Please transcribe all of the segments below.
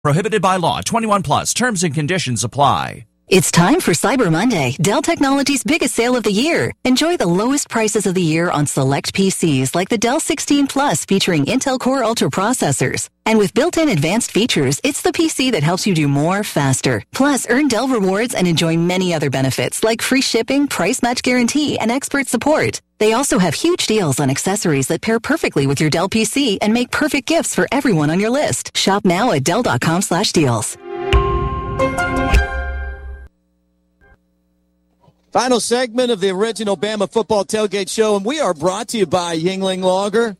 Prohibited by law. 21 plus. Terms and conditions apply. It's time for Cyber Monday, Dell Technologies' biggest sale of the year. Enjoy the lowest prices of the year on select PCs like the Dell 16 Plus featuring Intel Core Ultra processors. And with built-in advanced features, it's the PC that helps you do more faster. Plus, earn Dell rewards and enjoy many other benefits like free shipping, price match guarantee, and expert support. They also have huge deals on accessories that pair perfectly with your Dell PC and make perfect gifts for everyone on your list. Shop now at Dell.com/deals. Final segment of the original Bama Football Tailgate Show, and we are brought to you by Yuengling Lager.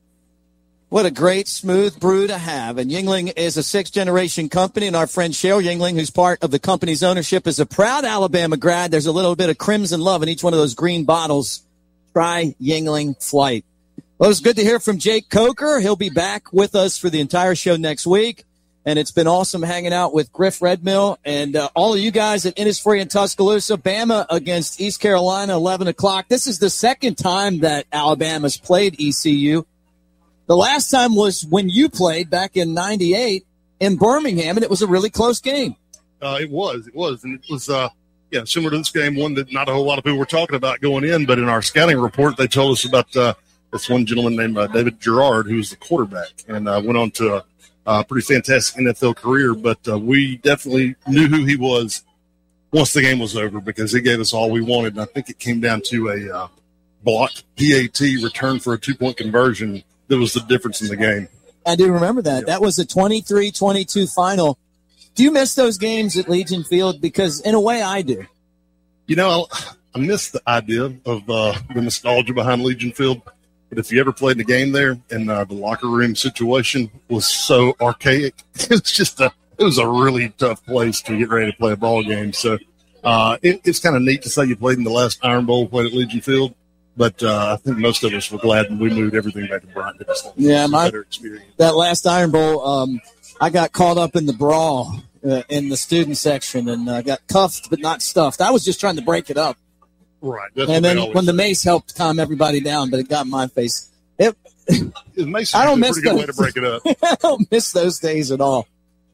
What a great, smooth brew to have. And Yuengling is a sixth-generation company, and our friend Cheryl Yuengling, who's part of the company's ownership, is a proud Alabama grad. There's a little bit of crimson love in each one of those green bottles. Try Yuengling Flight. Well, it's good to hear from Jake Coker. He'll be back with us for the entire show next week. And it's been awesome hanging out with Griff Redmill and all of you guys at Innisfree and Tuscaloosa. Bama against East Carolina, 11 o'clock. This is the second time that Alabama's played ECU. The last time was when you played back in 98 in Birmingham, and it was a really close game. It was. And it was, similar to this game, one that not a whole lot of people were talking about going in. But in our scouting report, they told us about this one gentleman named David Gerard, who was the quarterback, and went on to pretty fantastic NFL career, but we definitely knew who he was once the game was over because he gave us all we wanted. And I think it came down to a blocked PAT return for a 2-point conversion that was the difference in the game. I do remember that. Yep. That was a 23-22 final. Do you miss those games at Legion Field? Because in a way I do. You know, I miss the idea of the nostalgia behind Legion Field. But if you ever played the game there and the locker room situation was so archaic, it was a really tough place to get ready to play a ball game. So it's kind of neat to say you played in the last Iron Bowl, played at Legion Field. But I think most of us were glad we moved everything back to Bryant. Yeah, better experience. That last Iron Bowl, I got caught up in the brawl in the student section and got cuffed but not stuffed. I was just trying to break it up. Right. And then when the mace helped calm everybody down, but it got in my face. I don't miss those. Way to break it up. I don't miss those days at all.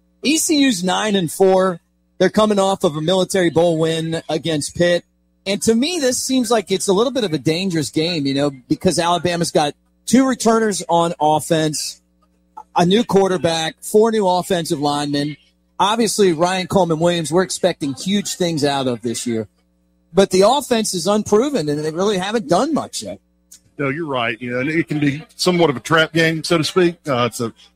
ECU's 9-4. They're coming off of a Military Bowl win against Pitt. And to me, this seems like it's a little bit of a dangerous game, because Alabama's got 2 returners on offense, a new quarterback, 4 new offensive linemen. Obviously, Ryan Coleman-Williams, we're expecting huge things out of this year. But the offense is unproven, and they really haven't done much yet. No, you're right. And it can be somewhat of a trap game, so to speak. It's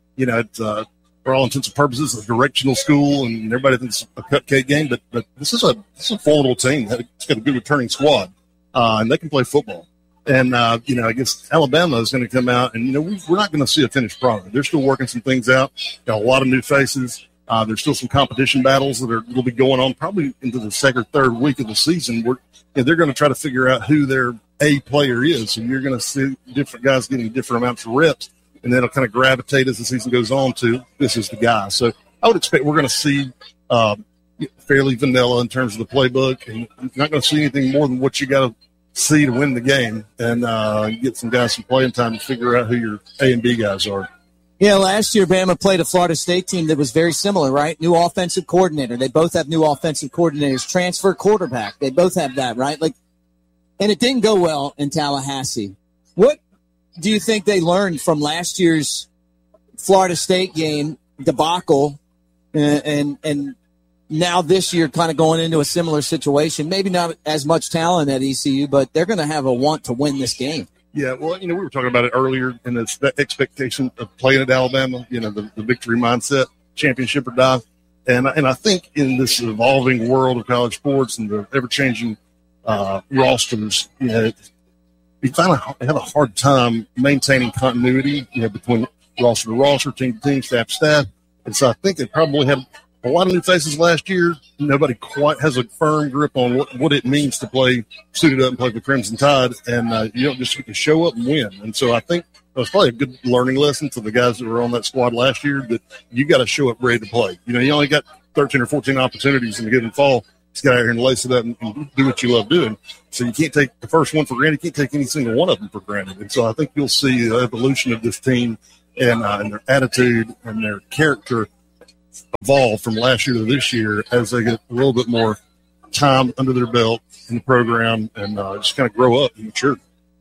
for all intents and purposes, a directional school, and everybody thinks it's a cupcake game. But this is a formidable team. It's got a good returning squad, and they can play football. And against Alabama is going to come out, and we're not going to see a finished product. They're still working some things out. Got a lot of new faces. There's still some competition battles that will be going on probably into the second or third week of the season. They're going to try to figure out who their A player is. So you're going to see different guys getting different amounts of reps, and that'll kind of gravitate as the season goes on to this is the guy. So I would expect we're going to see fairly vanilla in terms of the playbook, and you're not going to see anything more than what you got to see to win the game and get some guys some playing time to figure out who your A and B guys are. Yeah, last year Bama played a Florida State team that was very similar, right? New offensive coordinator. They both have new offensive coordinators. Transfer quarterback. They both have that, right? And it didn't go well in Tallahassee. What do you think they learned from last year's Florida State game debacle and now this year kind of going into a similar situation? Maybe not as much talent at ECU, but they're going to have a want to win this game. Yeah, well, we were talking about it earlier, and it's that expectation of playing at Alabama, the victory mindset, championship or die. And I think in this evolving world of college sports and the ever-changing rosters, you kind of have a hard time maintaining continuity, between roster to roster, team to team, staff to staff. And so I think they probably had a lot of new faces last year. Nobody quite has a firm grip on what it means to play suited up and play for Crimson Tide, and you don't just get to show up and win. And so I think it was probably a good learning lesson to the guys that were on that squad last year that you got to show up ready to play. You only got 13 or 14 opportunities in a given fall. Just get out here and lace it up and do what you love doing. So you can't take the first one for granted. You can't take any single one of them for granted. And so I think you'll see the evolution of this team and their attitude and their character evolve from last year to this year as they get a little bit more time under their belt in the program and just kind of grow up and mature.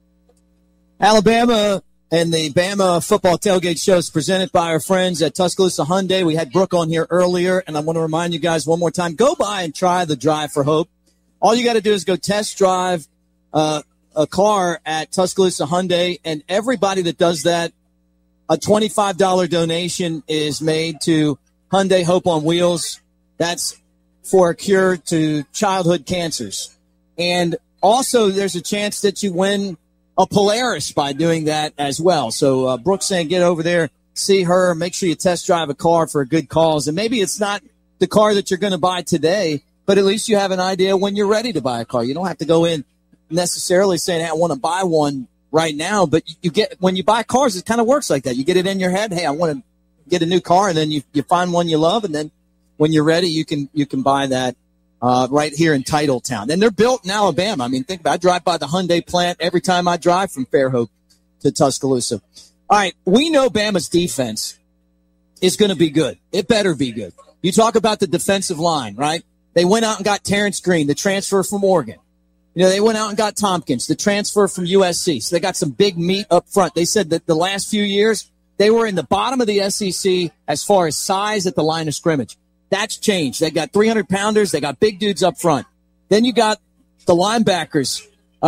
Alabama and the Bama Football Tailgate Show is presented by our friends at Tuscaloosa Hyundai. We had Brooke on here earlier, and I want to remind you guys one more time, go by and try the Drive for Hope. All you got to do is go test drive a car at Tuscaloosa Hyundai, and everybody that does that, a $25 donation is made to Hyundai Hope on Wheels. That's for a cure to childhood cancers. And also there's a chance that you win a Polaris by doing that as well. So Brooke's saying get over there, see her, make sure you test drive a car for a good cause. And maybe it's not the car that you're going to buy today, but at least you have an idea when you're ready to buy a car. You don't have to go in necessarily saying, hey, I want to buy one right now. But you get, when you buy cars, it kind of works like that. You get it in your head, hey, I want to get a new car, and then you find one you love, and then when you're ready, you can buy that right here in Titletown. And they're built in Alabama. I mean, think about it. I drive by the Hyundai plant every time I drive from Fairhope to Tuscaloosa. All right, we know Bama's defense is going to be good. It better be good. You talk about the defensive line, right? They went out and got Terrence Green, the transfer from Oregon. You know, they went out and got Tompkins, the transfer from USC. So they got some big meat up front. They said that the last few years, they were in the bottom of the SEC as far as size at the line of scrimmage. That's changed. They got 300-pounders. They got big dudes up front. Then you got the linebackers.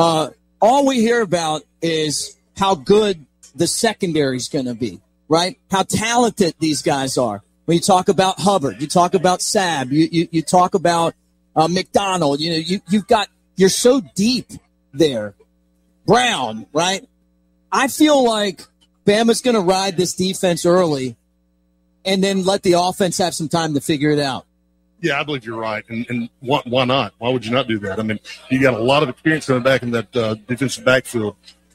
All we hear about is how good the secondary is going to be, right? How talented these guys are. When you talk about Hubbard, you talk about Sabb, you talk about McDonald. You know, you're so deep there. Brown, right? I feel like Bama's going to ride this defense early and then let the offense have some time to figure it out. Yeah, I believe you're right. And why not? Why would you not do that? I mean, you got a lot of experience coming back in that defensive backfield.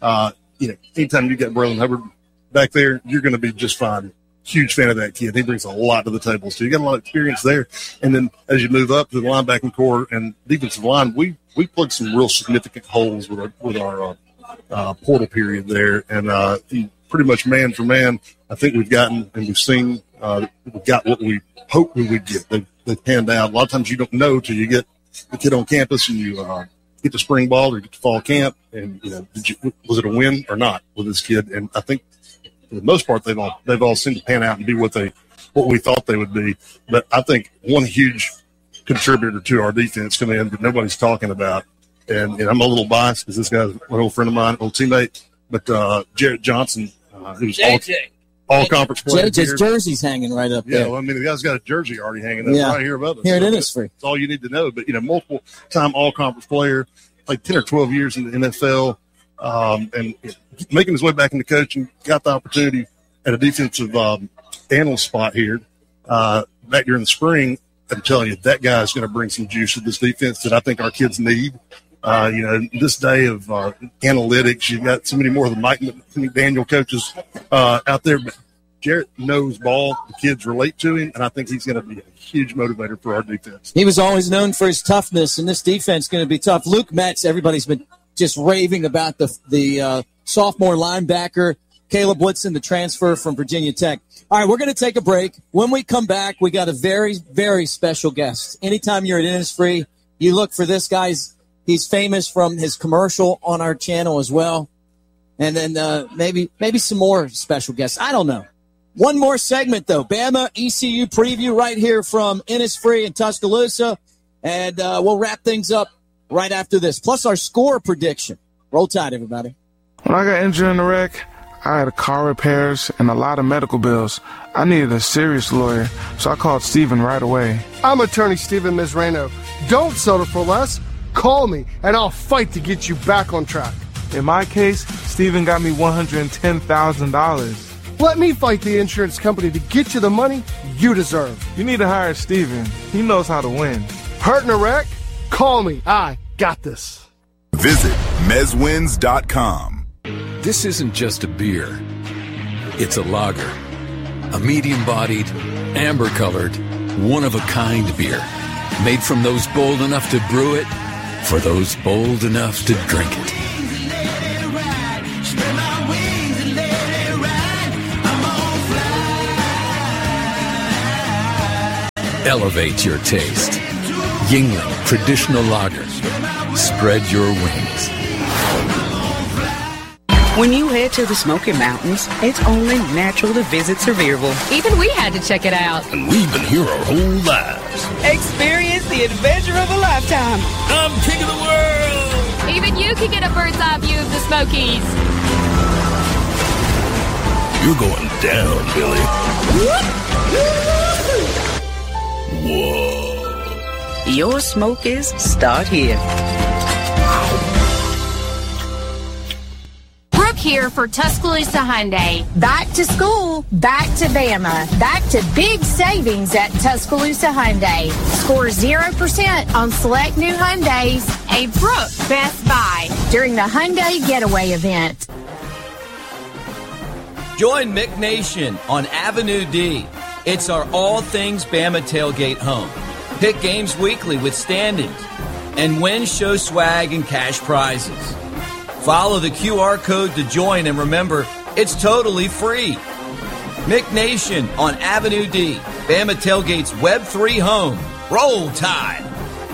Anytime you get Braylon Hubbard back there, you're going to be just fine. Huge fan of that kid. He brings a lot to the table. So you got a lot of experience there. And then as you move up to the linebacking core and defensive line, we plugged some real significant holes with our portal period there. And pretty much man for man, I think we've gotten and we've seen we've got what we hoped we would get. They've panned out. A lot of times you don't know till you get the kid on campus and you get the spring ball or get to fall camp. And was it a win or not with this kid? And I think for the most part they've all seemed to pan out and be what we thought they would be. But I think one huge contributor to our defense coming in that nobody's talking about, and I'm a little biased because this guy's an old friend of mine, old teammate, but Jarrett Johnson, who's all conference player. JJ's jersey's hanging right up there. Yeah, well, I mean, the guy's got a jersey already hanging up right here above us. Here it is free. That's all you need to know. But, multiple time all conference player, like 10 or 12 years in the NFL, and making his way back into coaching, got the opportunity at a defensive analyst spot here back during the spring. I'm telling you, that guy's going to bring some juice to this defense that I think our kids need. This day of analytics, you've got so many more of the Mike McDaniel coaches out there. But Jarrett knows ball. The kids relate to him, and I think he's going to be a huge motivator for our defense. He was always known for his toughness, and this defense is going to be tough. Luke Metz, everybody's been just raving about the sophomore linebacker. Caleb Woodson, the transfer from Virginia Tech. All right, we're going to take a break. When we come back, we got a very, very special guest. Anytime you're at Innisfree, you look for this guy. He's famous from his commercial on our channel as well. And then maybe some more special guests. I don't know. One more segment, though. Bama ECU preview right here from Innisfree in Tuscaloosa. And we'll wrap things up right after this. Plus our score prediction. Roll Tide, everybody. When I got injured in the wreck, I had car repairs and a lot of medical bills. I needed a serious lawyer, so I called Steven right away. I'm attorney Steven Mizrano. Don't settle for less. Call me, and I'll fight to get you back on track. In my case, Steven got me $110,000. Let me fight the insurance company to get you the money you deserve. You need to hire Steven. He knows how to win. Hurt in a wreck? Call me. I got this. Visit MezWins.com. This isn't just a beer. It's a lager. A medium-bodied, amber-colored, one-of-a-kind beer. Made from those bold enough to brew it, for those bold enough to drink it. Elevate your taste. Yingling Traditional Lager. Spread your wings. When you head to the Smoky Mountains, it's only natural to visit Sevierville. Even we had to check it out. And we've been here our whole lives. Experience the adventure of a lifetime. I'm king of the world. Even you can get a bird's eye view of the Smokies. You're going down, Billy. Whoa. Your Smokies start here. Here for Tuscaloosa Hyundai. Back to school, back to Bama, back to big savings at Tuscaloosa Hyundai. Score 0% on select new Hyundais. A Brooke Best Buy during the Hyundai Getaway event. Join Mick Nation on Avenue D. It's our all things Bama tailgate home. Pick games weekly with standings and win show swag and cash prizes. Follow the QR code to join, and remember, it's totally free. Mick Nation on Avenue D, Bama Tailgate's Web3 home. Roll Tide!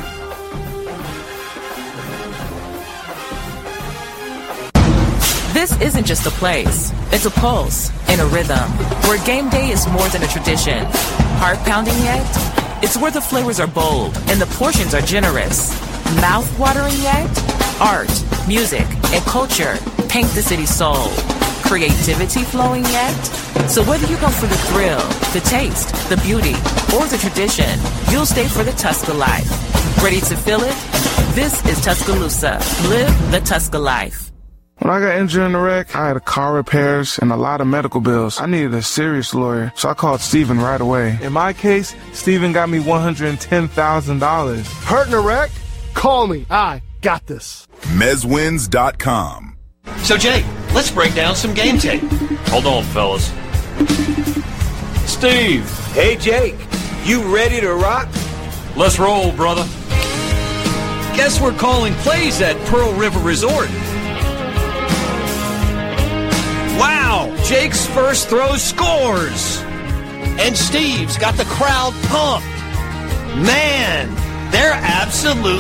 This isn't just a place. It's a pulse and a rhythm where game day is more than a tradition. Heart-pounding yet? It's where the flavors are bold and the portions are generous. Mouth-watering yet? Art, music, and culture paint the city's soul. Creativity flowing yet? So whether you go for the thrill, the taste, the beauty, or the tradition, you'll stay for the Tusca life. Ready to feel it? This is Tuscaloosa. Live the Tusca life. When I got injured in the wreck, I had car repairs and a lot of medical bills. I needed a serious lawyer, so I called Steven right away. In my case, Steven got me $110,000. Hurt in a wreck? Call me. I got this. Mezwins.com. So, Jake, let's break down some game tape. Hold on, fellas. Steve. Hey, Jake. You ready to rock? Let's roll, brother. Guess we're calling plays at Pearl River Resort. Wow, Jake's first throw scores. And Steve's got the crowd pumped. Man, they're absolutely